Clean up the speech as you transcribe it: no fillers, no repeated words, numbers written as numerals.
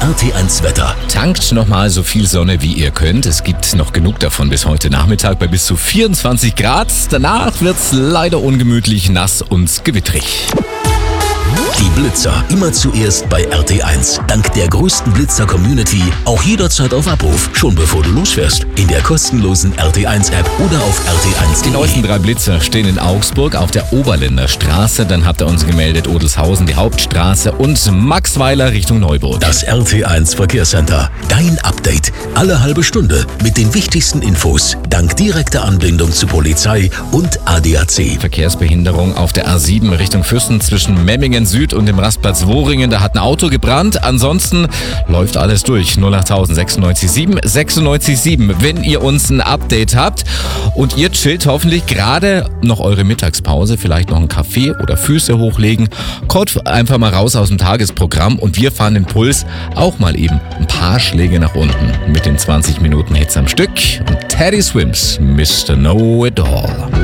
RT1 Wetter. Tankt nochmal so viel Sonne, wie ihr könnt. Es gibt noch genug davon bis heute Nachmittag bei bis zu 24 Grad. Danach wird's leider ungemütlich, nass und gewittrig. Die Blitzer immer zuerst bei RT1. Dank der größten Blitzer-Community auch jederzeit auf Abruf. Schon bevor du losfährst. In der kostenlosen RT1-App oder auf RT1.de. Die neuesten 3 Blitzer stehen in Augsburg auf der Oberländer Straße. Dann habt ihr uns gemeldet Odelshausen, die Hauptstraße und Maxweiler Richtung Neuburg. Das RT1 Verkehrscenter. Dein Update. Alle halbe Stunde mit den wichtigsten Infos. Dank direkter Anbindung zu Polizei und ADAC. Verkehrsbehinderung auf der A7 Richtung Füssen zwischen Memmingen Süd und dem Rastplatz Wohringen. Da hat ein Auto gebrannt. Ansonsten läuft alles durch. 08000 967 967. Wenn ihr uns ein Update habt und ihr chillt hoffentlich gerade noch eure Mittagspause, vielleicht noch einen Kaffee oder Füße hochlegen, kommt einfach mal raus aus dem Tagesprogramm und wir fahren den Puls auch mal eben ein paar Schläge nach unten mit den 20 Minuten Hits am Stück und Teddy Swims, Mr. Know It All.